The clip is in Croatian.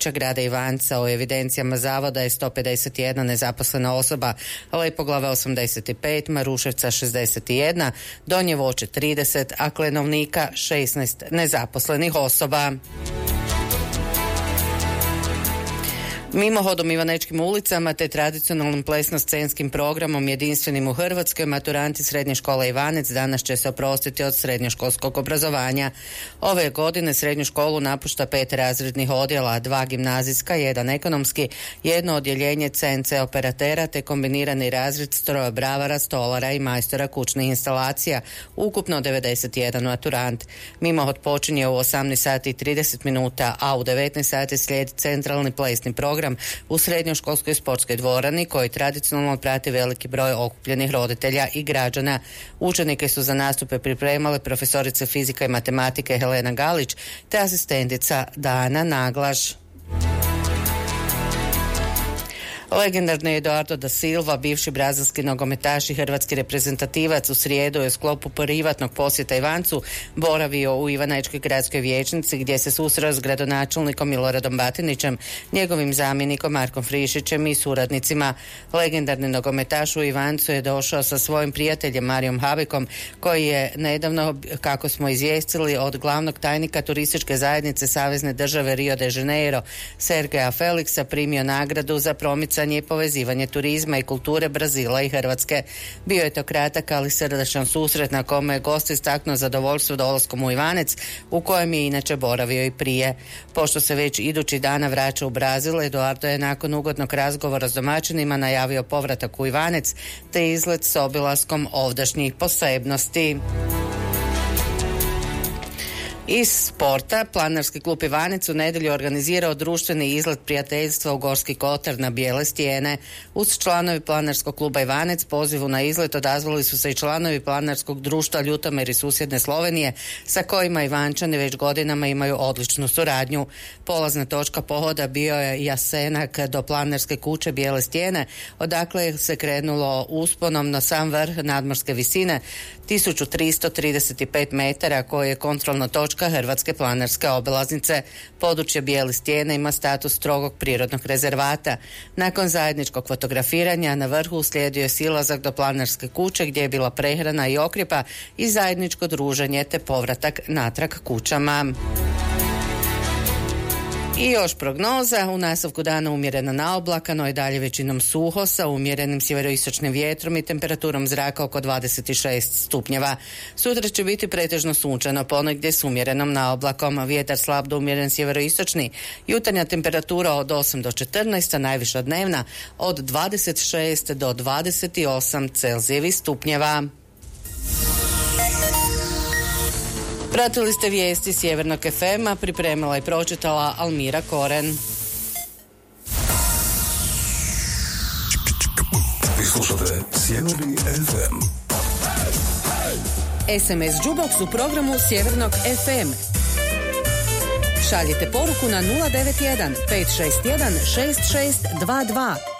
područja grada Ivanca. U evidencijama zavoda je 151 nezaposlena osoba, Lepoglava 85, Maruševca 61, Donje Voće 30, a Klenovnika 16 nezaposlenih osoba. Mimohodom Ivanečkim ulicama te tradicionalnim plesno-scenskim programom jedinstvenim u Hrvatskoj, maturanti Srednje škole Ivanec danas će se oprostiti od srednjoškolskog obrazovanja. Ove godine srednju školu napušta 5 razrednih odjela, 2 gimnazijska, 1 ekonomski, 1 odjeljenje CNC operatera te kombinirani razred strojobravara, stolara i majstora kućnih instalacija, ukupno 91 maturant. Mimohod počinje u 18 sati i 30 minuta, a u 19 sati slijedi centralni plesni program u srednjoškolskoj sportskoj dvorani koji tradicionalno prati veliki broj okupljenih roditelja i građana. Učenike su za nastupe pripremale profesorice fizike i matematike Helena Galić te asistentica Dana Naglaš. Legendarni Eduardo da Silva, bivši brazilski nogometaš i hrvatski reprezentativac, u srijedu je u sklopu privatnog posjeta Ivancu boravio u Ivanečkoj gradskoj vijećnici gdje se susreo s gradonačelnikom Miloradom Batinićem, njegovim zamjenikom Markom Frišićem i suradnicima. Legendarni nogometaš u Ivancu je došao sa svojim prijateljem Marijom Habekom, koji je nedavno, kako smo izvijestili, od glavnog tajnika turističke zajednice Savezne države Rio de Janeiro Sergeja Felixa primio nagradu za promicanje i povezivanje turizma i kulture Brazila i Hrvatske. Bio je to kratak, ali srdačan susret na kome je gost istaknuo zadovoljstvo dolaskom u Ivanec, u kojem je inače boravio i prije. Pošto se već idući dana vraća u Brazil, Eduardo je nakon ugodnog razgovora s domaćinima najavio povratak u Ivanec te izlet s obilaskom ovdašnjih posebnosti. Iz sporta, Planinarski klub Ivanec u nedjelju organizirao društveni izlet prijateljstva u Gorski Kotar na Bijele stijene. Uz članovi Planinarskog kluba Ivanec pozivu na izlet odazvali su se i članovi Planinarskog društva Ljutomer iz susjedne Slovenije, sa kojima Ivančani već godinama imaju odličnu suradnju. Polazna točka pohoda bio je Jasenak do Planinarske kuće Bijele stijene, odakle se krenulo usponom na sam vrh nadmorske visine 1335 metara, koji je kontrolna točka Hrvatske planinarske obilaznice. Područje Bijele stijene ima status strogog prirodnog rezervata. Nakon zajedničkog fotografiranja na vrhu uslijedio je silazak do Planinarske kuće gdje je bila prehrana i okrjepa i zajedničko druženje te povratak natrag kućama. I još prognoza, u nastavku dana umjerena naoblakano i dalje većinom suho sa umjerenim sjeveroistočnim vjetrom i temperaturom zraka oko 26 stupnjeva. Sutra će biti pretežno sunčano, ponegdje s umjerenom naoblakom, vjetar slab do umjeren sjeveroistočni, jutarnja temperatura od 8 do 14, a najviša dnevna od 26 do 28 Celzijevih stupnjeva. Pratili ste vijesti Sjevernog FM-a, pripremila i pročitala Almira Koren. Vi slušate Sjeverni FM. SMS Jukebox u programu Sjevernog FM. Šaljite poruku na 091 561 6622.